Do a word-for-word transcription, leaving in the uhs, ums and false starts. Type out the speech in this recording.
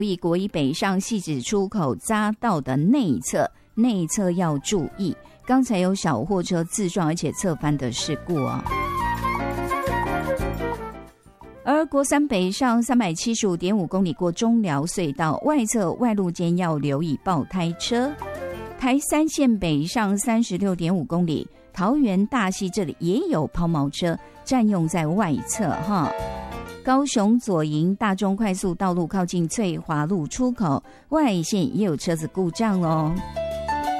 注意国一北上汐止出口匝道的内侧，内侧要注意。刚才有小货车自撞而且侧翻的事故哦。而国三北上三百七十五点五公里过中寮隧道，外侧外路间要留意爆胎车。台三线北上三十六点五公里，桃园大溪这里也有抛锚车占用在外侧哈。高雄左营大中快速道路靠近翠华路出口，外线也有车子故障哦。